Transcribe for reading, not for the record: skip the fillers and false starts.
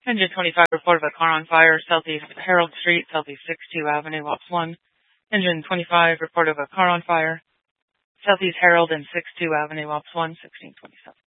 Engine 25, report of a car on fire, Southeast Harold Street, Southeast 62 Avenue, Ops 1. Engine 25, report of a car on fire, Southeast Harold and 62 Avenue, Ops 1, 1627.